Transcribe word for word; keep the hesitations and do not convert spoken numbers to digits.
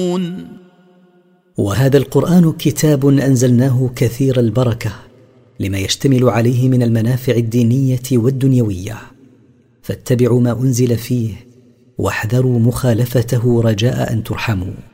وهذا القرآن كتاب أنزلناه كثير البركة لما يشتمل عليه من المنافع الدينية والدنيوية، فاتبعوا ما أنزل فيه واحذروا مخالفته رجاء أن ترحموا.